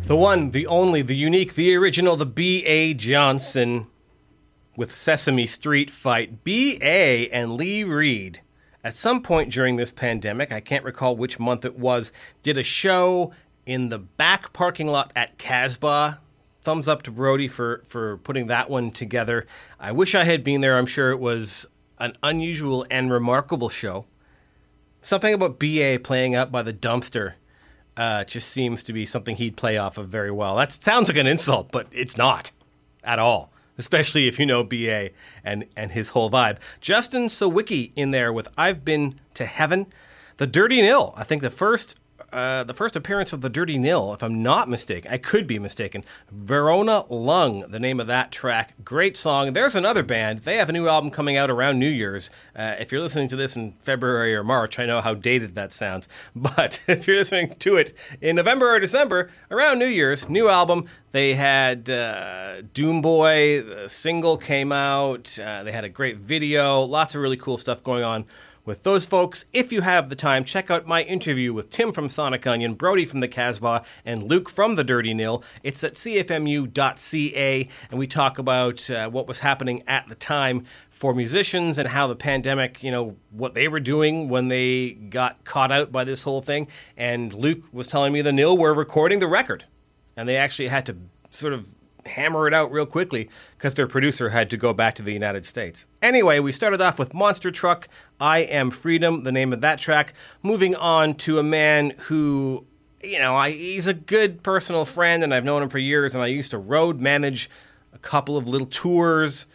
The one, the only, the unique, the original, the B.A. Johnson with Sesame Street Fight. B.A. and Lee Reed, at some point during this pandemic, I can't recall which month it was, did a show in the back parking lot at Casbah. Thumbs up to Brody for putting that one together. I wish I had been there. I'm sure it was an unusual and remarkable show. Something about B.A. playing up by the dumpster just seems to be something he'd play off of very well. That sounds like an insult, but it's not at all, especially if you know B.A. and his whole vibe. Justin Sawicki in there with I've Been to Heaven. The Dirty Nil, I think the first appearance of the Dirty Nil, if I'm not mistaken. I could be mistaken. Verona Lung, the name of that track. Great song. There's another band. They have a new album coming out around New Year's. If you're listening to this in February or March, I know how dated that sounds. But if you're listening to it in November or December, around New Year's, new album. They had Doomboy, the single came out. They had a great video. Lots of really cool stuff going on with those folks. If you have the time, check out my interview with Tim from Sonic Onion, Brody from the Casbah, and Luke from the Dirty Nil. It's at cfmu.ca, and we talk about what was happening at the time for musicians and how the pandemic, what they were doing when they got caught out by this whole thing. And Luke was telling me the Nil were recording the record, and they actually had to sort of hammer it out real quickly because their producer had to go back to the United States. Anyway, we started off with Monster Truck, I Am Freedom, the name of that track. Moving on to a man who, he's a good personal friend, and I've known him for years, and I used to road manage a couple of little tours.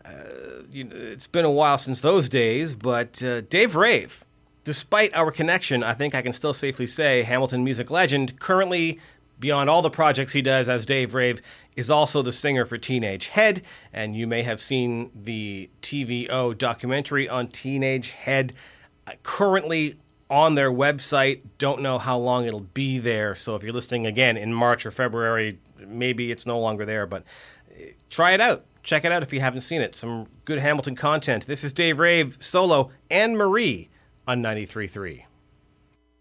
It's been a while since those days, but Dave Rave, despite our connection, I think I can still safely say Hamilton music legend, currently, beyond all the projects he does as Dave Rave, is also the singer for Teenage Head, and you may have seen the TVO documentary on Teenage Head currently on their website. Don't know how long it'll be there, so if you're listening again in March or February, maybe it's no longer there, but try it out. Check it out if you haven't seen it. Some good Hamilton content. This is Dave Rave, solo, Anne Marie on 93.3.